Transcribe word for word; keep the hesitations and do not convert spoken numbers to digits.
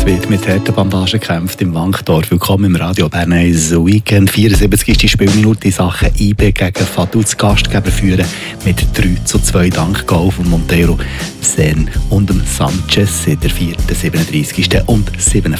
wird mit harten Bandagen gekämpft im Wankdorf. Willkommen im Radio Bern eins Weekend. vierundsiebzigste Spielminute in Sachen I B gegen Vaduz. Gastgeber führen mit drei zu zwei dank Goal von Montero, Sen und dem Sanchez in der vierten, siebenunddreißigsten und siebenundvierzigsten